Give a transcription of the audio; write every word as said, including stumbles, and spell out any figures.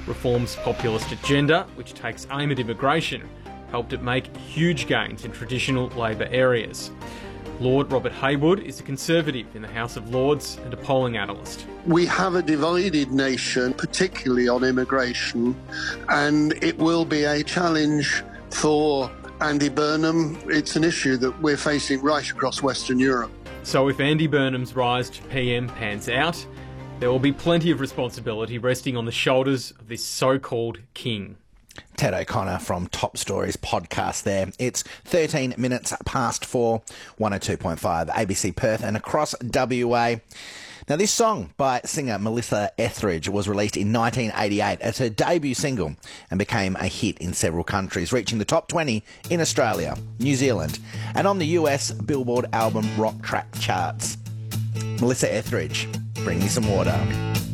Reform's populist agenda, which takes aim at immigration, helped it make huge gains in traditional Labor areas. Lord Robert Haywood is a Conservative in the House of Lords and a polling analyst. We have a divided nation, particularly on immigration, and it will be a challenge for Andy Burnham. It's an issue that we're facing right across Western Europe. So if Andy Burnham's rise to P M pans out, there will be plenty of responsibility resting on the shoulders of this so-called king. Ted O'Connor from Top Stories podcast there. It's thirteen minutes past four, one oh two point five A B C Perth and across W A. Now, this song by singer Melissa Etheridge was released in nineteen eighty-eight as her debut single and became a hit in several countries, reaching the top twenty in Australia, New Zealand, and on the U S Billboard album rock track charts. Melissa Etheridge, bring me some water.